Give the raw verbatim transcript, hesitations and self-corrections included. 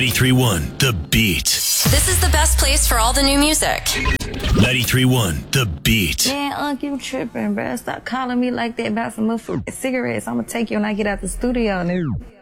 ninety-three point one The Beat. This is the best place for all the new music. ninety-three point one The Beat. Man, Unc, you tripping, bruh. Stop calling me like that about some motherfucking cigarettes. I'm gonna take you when I get out the studio, nigga.